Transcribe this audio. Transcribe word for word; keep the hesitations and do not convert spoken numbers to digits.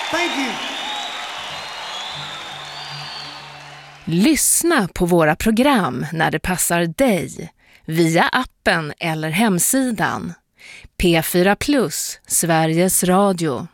Thank you. Lyssna på våra program när det passar dig via appen eller hemsidan. P fyra Plus, Sveriges Radio.